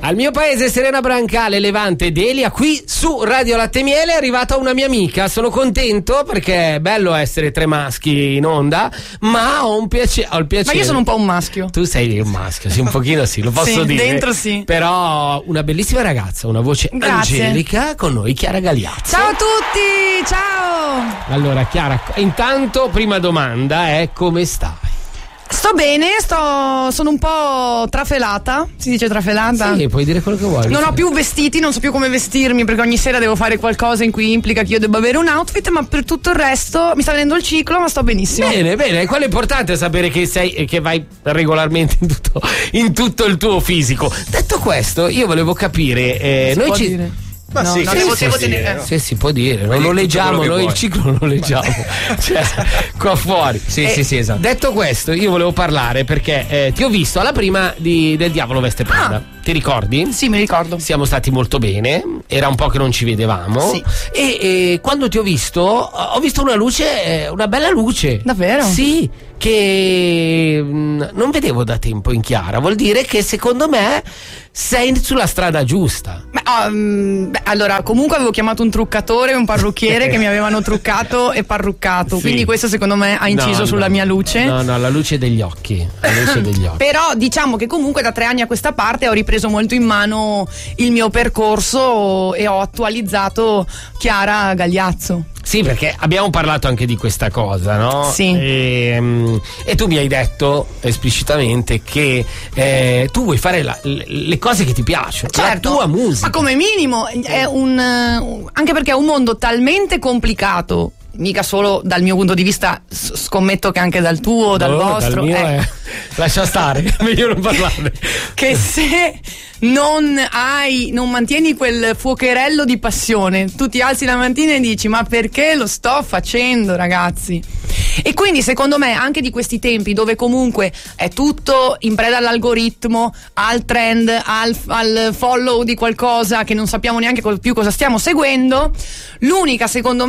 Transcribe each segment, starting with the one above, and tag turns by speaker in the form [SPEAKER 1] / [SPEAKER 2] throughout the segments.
[SPEAKER 1] Al mio paese Serena Brancale, Levante ed Elia, qui su Radio Latte e Miele è arrivata una mia amica. Sono contento perché è bello essere tre maschi in onda, ma ho il piacere.
[SPEAKER 2] Ma io sono un po' un maschio.
[SPEAKER 1] Tu sei un maschio, sì, un pochino sì, lo posso
[SPEAKER 2] sì,
[SPEAKER 1] dire.
[SPEAKER 2] Dentro sì.
[SPEAKER 1] Però una bellissima ragazza, una voce angelica, con noi Chiara Gagliazzo.
[SPEAKER 2] Ciao a tutti, ciao.
[SPEAKER 1] Allora Chiara, intanto prima domanda è: come stai?
[SPEAKER 2] Sto bene, sono un po' trafelata, si dice trafelata?
[SPEAKER 1] Sì, puoi dire quello che vuoi.
[SPEAKER 2] Non ho più vestiti, non so più come vestirmi perché ogni sera devo fare qualcosa in cui implica che io debba avere un outfit, ma per tutto il resto mi sta venendo il ciclo, ma sto benissimo.
[SPEAKER 1] Bene, quello è importante, sapere che sei e che vai regolarmente in tutto il tuo fisico. Detto questo, io volevo capire,
[SPEAKER 2] noi ci dire.
[SPEAKER 1] Ma
[SPEAKER 2] no,
[SPEAKER 1] sì,
[SPEAKER 2] non
[SPEAKER 1] devo
[SPEAKER 2] dire.
[SPEAKER 1] Dire. Sì, si può dire, non lo leggiamo, noi il ciclo non lo leggiamo. Cioè, qua fuori.
[SPEAKER 3] Sì, esatto.
[SPEAKER 1] Detto questo, io volevo parlare perché ti ho visto alla prima del Diavolo Veste Prada. Ti ricordi?
[SPEAKER 2] Sì, mi ricordo.
[SPEAKER 1] Siamo stati molto bene, era un po' che non ci vedevamo.
[SPEAKER 2] Sì.
[SPEAKER 1] E quando ti ho visto una luce, una bella luce.
[SPEAKER 2] Davvero?
[SPEAKER 1] Sì, che non vedevo da tempo in Chiara. Vuol dire che secondo me sei sulla strada giusta.
[SPEAKER 2] Allora, comunque avevo chiamato un truccatore e un parrucchiere che mi avevano truccato e parruccato, sì. Quindi questo secondo me ha inciso sulla mia luce.
[SPEAKER 1] No, la luce degli occhi.
[SPEAKER 2] Però diciamo che comunque da 3 anni a questa parte ho ripreso molto in mano il mio percorso e ho attualizzato Chiara Gagliazzo.
[SPEAKER 1] Sì, perché abbiamo parlato anche di questa cosa, no?
[SPEAKER 2] Sì.
[SPEAKER 1] E tu mi hai detto esplicitamente che tu vuoi fare le cose che ti piacciono,
[SPEAKER 2] certo,
[SPEAKER 1] la tua musica.
[SPEAKER 2] Ma come minimo è anche perché è un mondo talmente complicato, mica solo dal mio punto di vista, scommetto che anche dal tuo, dal vostro.
[SPEAKER 1] Dal mio lascia stare, meglio non parlarne.
[SPEAKER 2] Che se non mantieni quel fuocherello di passione, tu ti alzi la mattina e dici: ma perché lo sto facendo, ragazzi? E quindi secondo me anche di questi tempi dove comunque è tutto in preda all'algoritmo, al trend, al follow di qualcosa che non sappiamo neanche più cosa stiamo seguendo, l'unica secondo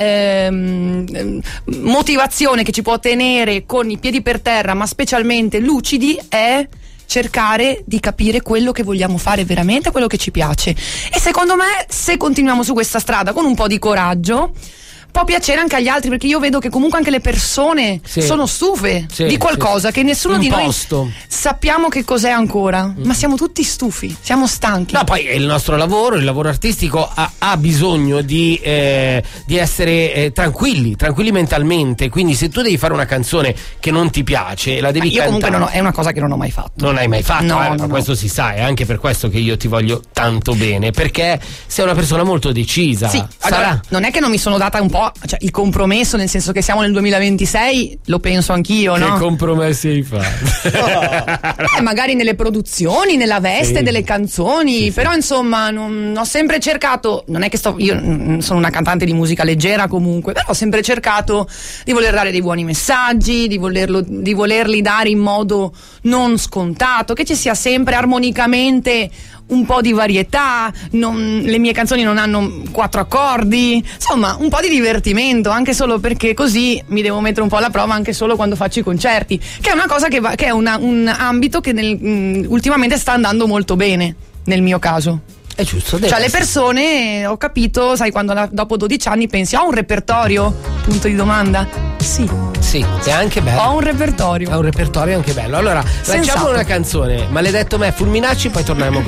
[SPEAKER 2] me motivazione che ci può tenere con i piedi per terra ma specialmente lucidi è cercare di capire quello che vogliamo fare veramente, quello che ci piace. E secondo me se continuiamo su questa strada con un po' di coraggio può piacere anche agli altri, perché io vedo che comunque anche le persone sono stufe di qualcosa che nessuno di noi sappiamo che cos'è ancora, ma siamo tutti stufi, siamo stanchi.
[SPEAKER 1] No, poi il nostro lavoro, il lavoro artistico ha bisogno di essere tranquilli mentalmente, quindi se tu devi fare una canzone che non ti piace la devi cantare.
[SPEAKER 2] Io comunque è una cosa che non ho mai fatto.
[SPEAKER 1] Non hai mai fatto?
[SPEAKER 2] No.
[SPEAKER 1] Questo si sa, è anche per questo che io ti voglio tanto bene, perché sei una persona molto decisa.
[SPEAKER 2] Sì, allora, non è che non mi sono data un po', cioè il compromesso, nel senso che siamo nel 2026, lo penso anch'io, no?
[SPEAKER 1] Che compromessi hai fatto?
[SPEAKER 2] Magari nelle produzioni, nella veste delle canzoni, però insomma ho sempre cercato, non è che io sono una cantante di musica leggera comunque, però ho sempre cercato di voler dare dei buoni messaggi, di volerli dare in modo non scontato, che ci sia sempre armonicamente un po' di varietà, le mie canzoni non hanno 4 accordi, insomma un po' di divertimento, anche solo perché così mi devo mettere un po' alla prova anche solo quando faccio i concerti, che è una cosa che è un ambito che ultimamente sta andando molto bene nel mio caso.
[SPEAKER 1] È giusto,
[SPEAKER 2] cioè le persone, ho capito, sai, quando dopo 12 anni pensi: ho un repertorio? Punto di domanda. Sì,
[SPEAKER 1] è anche bello.
[SPEAKER 2] Ho un repertorio.
[SPEAKER 1] È un repertorio anche bello. Allora, lanciamo una canzone, Maledetto me, Fulminacci, poi torniamo con